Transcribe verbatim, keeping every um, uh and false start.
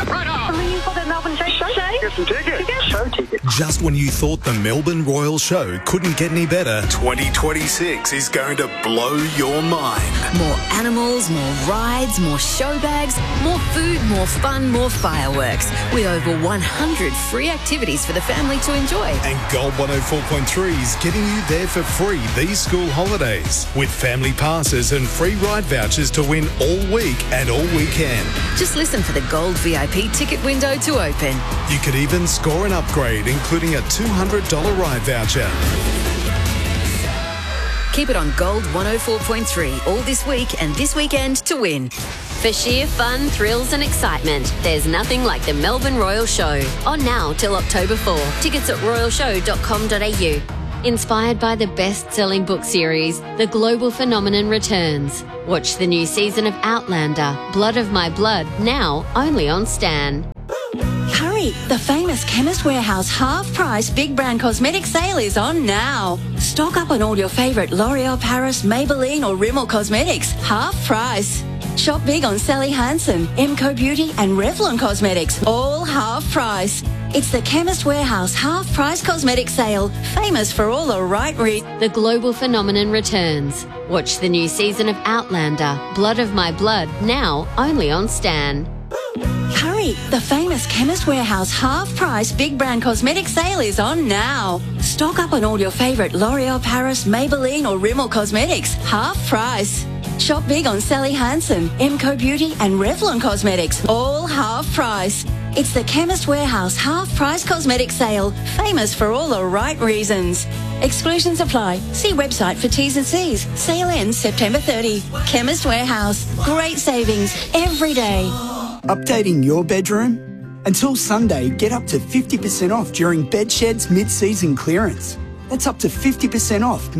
Right on. Are you for the Melbourne Show? Show? Get some tickets. Tickets? Show tickets. Just when you thought the Melbourne Royal Show couldn't get any better, twenty twenty-six is going to blow your mind. More animals, more rides, more show bags, more food, more fun, more fireworks. With over one hundred free activities for the family to enjoy. And Gold one oh four point three is getting you there for free these school holidays. With family passes and free ride vouchers to win all week and all weekend. Just listen for the Gold V I P ticket window to open. You could even score an upgrade, including a two hundred dollars ride voucher. Keep it on Gold one oh four point three all this week and this weekend to win. For sheer fun, thrills and excitement, there's nothing like the Melbourne Royal Show. On now till October fourth. Tickets at royal show dot com dot a u. Inspired by the best-selling book series, The Global Phenomenon returns. Watch the new season of Outlander, Blood of My Blood, now only on Stan. Hurry! The famous Chemist Warehouse half-price big brand cosmetic sale is on now. Stock up on all your favourite L'Oreal Paris, Maybelline or Rimmel cosmetics, half price. Shop big on Sally Hansen, Emco Beauty and Revlon Cosmetics, all half price. It's the Chemist Warehouse half-price cosmetic sale, famous for all the right reasons. The Global Phenomenon returns. Watch the new season of Outlander, Blood of My Blood, now only on Stan. Hurry! The famous Chemist Warehouse half-price big brand cosmetic sale is on now. Stock up on all your favourite L'Oreal Paris, Maybelline or Rimmel Cosmetics, half price. Shop big on Sally Hansen, Emco Beauty and Revlon Cosmetics, all half price. It's the Chemist Warehouse half-price cosmetic sale, famous for all the right reasons. Exclusions apply. See website for T's and C's. Sale ends September thirtieth. Chemist Warehouse. Great savings every day. Updating your bedroom? Until Sunday, get up to fifty percent off during Bedshed's mid-season clearance. That's up to fifty percent off